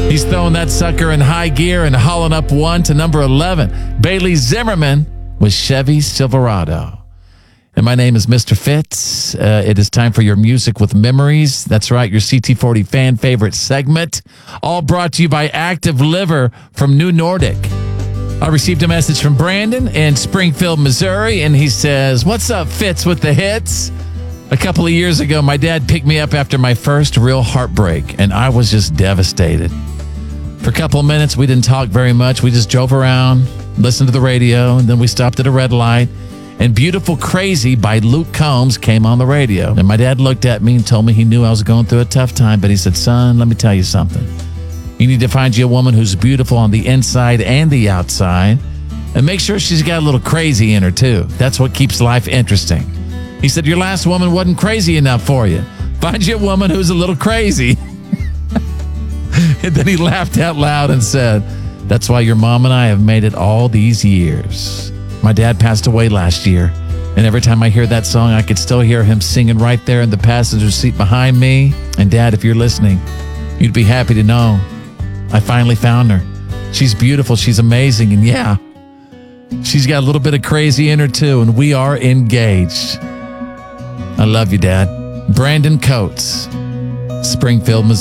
He's throwing that sucker in high gear and hauling up one to number 11. Bailey Zimmerman with Chevy Silverado. And my name is Mr. Fitz. It is time for your Music with Memories. That's right, your CT40 fan favorite segment. All brought to you by Active Liver from New Nordic. I received a message from Brandon in Springfield, Missouri, and he says, "What's up, Fitz with the hits? A couple of years ago, my dad picked me up after my first real heartbreak, and I was just devastated. For a couple of minutes, we didn't talk very much. We just drove around, listened to the radio, and then we stopped at a red light, and Beautiful Crazy by Luke Combs came on the radio. And my dad looked at me and told me he knew I was going through a tough time, but he said, 'Son, let me tell you something. You need to find you a woman who's beautiful on the inside and the outside, and make sure she's got a little crazy in her, too. That's what keeps life interesting.' He said, 'Your last woman wasn't crazy enough for you. Find you a woman who's a little crazy.'" And then he laughed out loud and said, "That's why your mom and I have made it all these years." My dad passed away last year, and every time I hear that song, I could still hear him singing right there in the passenger seat behind me. And Dad, if you're listening, you'd be happy to know I finally found her. She's beautiful. She's amazing. And yeah, she's got a little bit of crazy in her too. And we are engaged. I love you, Dad. Brandon Coates, Springfield, Missouri.